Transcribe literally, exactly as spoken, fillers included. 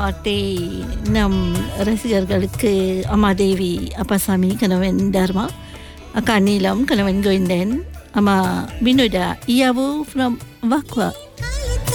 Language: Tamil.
பாட்டை நம் ரசிகர்களுக்கு அம்மாதேவி அப்பாசாமி கணவன் தர்மா, அக்கா நீலம் கணவன் கோவிந்தன், அம்மா வினோதா இயாவு ஃப்ரம் வாக்வா